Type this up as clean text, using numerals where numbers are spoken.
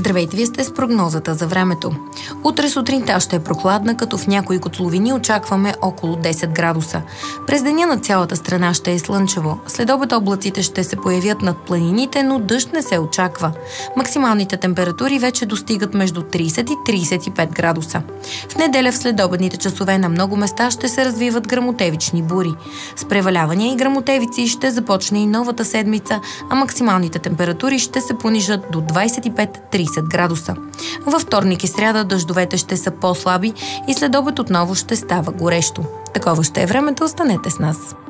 Здравейте, вие сте с прогнозата за времето. Утре сутринта ще е прохладна, като в някои котловини очакваме около 10 градуса. През деня на цялата страна ще е слънчево. След обед облаците ще се появят над планините, но дъжд не се очаква. Максималните температури вече достигат между 30 и 35 градуса. В неделя в следобедните часове на много места ще се развиват гръмотевични бури. С превалявания и гръмотевици ще започне и новата седмица, а максималните температури ще се понижат до 25-30 градуса. Във вторник и сряда дъждовете ще са по-слаби и след обед отново ще става горещо. Такова ще е времето, останете с нас.